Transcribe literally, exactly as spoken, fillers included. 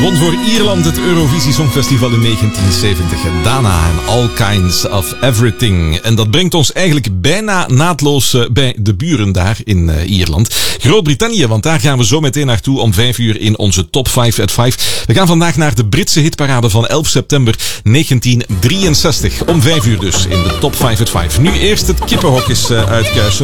won voor Ierland het Eurovisie Songfestival in negentien zeventig. Dana en All Kinds of Everything. En dat brengt ons eigenlijk bijna naadloos bij de buren daar in uh, Ierland. Groot-Brittannië, want daar gaan we zo meteen naartoe om vijf uur in onze Top vijf at vijf. We gaan vandaag naar de Britse hitparade van elf september negentien drieënzestig. Om vijf uur dus in de Top vijf at vijf. Nu eerst het kippenhok is uh, uitkuisen.